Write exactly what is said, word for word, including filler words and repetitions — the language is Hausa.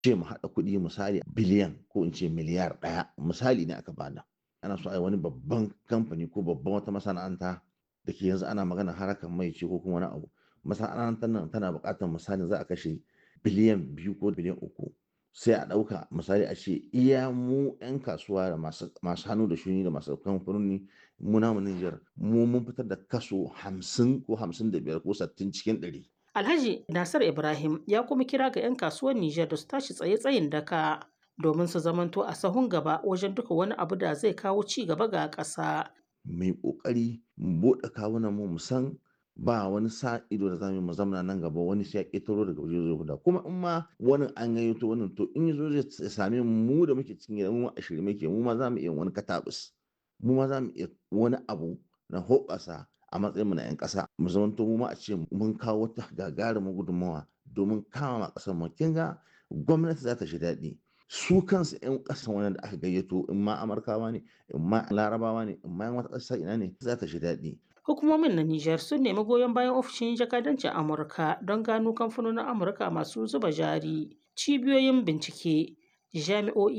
ce mu haɗa kuɗi misali biliyan ko in ce miliyar ɗaya misali ne aka bada. Ana so a yi wani babban kamfani ko babban wata masana'anta da ke yanzu ana magana harkar mai ce ko kuma wani abu. Masana'antar nan tana buƙatar misali za a kashe biliyan biyu ko biliyan uku. Sai a ɗauka misali a ce iya mu 'yan kasuwa da masu masu hannu da shuni da masu kamfanoni mu namu na Nijar mu mun fitar da kaso hamsin ko hamsin da biyar ko sittin cikin ɗari. Alhaji Nasir Ibrahim ya kuma kira ga 'yan kasuwar Nijar da su tashi tsaye tsayin daka domin su zamanto a sahun gaba wajen duka wani abu da zai kawo ci gaba ga ƙasa. Mu yi ƙoƙari mu buɗe kawunan mu mu san ba wani sa ido da zamu yi mu zamana nan gaba wani sai ya ƙetaro daga waje zai guda kuma in ma wani an gayyato wannan to in yazo zai same mu mu da muke cikin gida mu a shirye muke mu ma za mu iya wani katabus mu ma za mu iya wani abu na hoɓɓasa a matsayin mu na 'yan ƙasa mu zamanto mu ma a ce mun kawo wata gagarumin gudunmawa domin kama ƙasar mu kin ga gwamnati za ta ji daɗi su kansu 'yan ƙasan wannan da aka gayyato in ma Amurkawa ne in ma Larabawa ne in ma 'yan wata ƙasa ina ne za ta ji daɗi. Hukumomin na Nijar sun nemi goyon bayan ofishin jakadancin Amurka don gano kamfanonin Amurka masu zuba jari, cibiyoyin bincike, jami'o'i